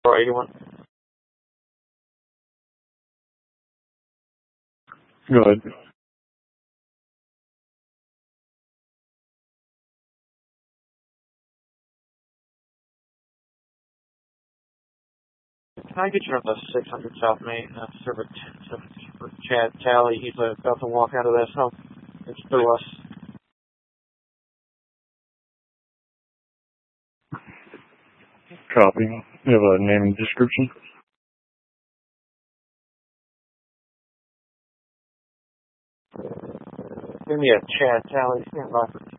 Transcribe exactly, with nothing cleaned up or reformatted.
four eighty-one. Go ahead. Can I get you up to six hundred South Main? Uh, server for Chad Tally. He's uh, about to walk out of this home. It's through us. Copy. You have a name and description? Give me a Chad Tally. Stand by for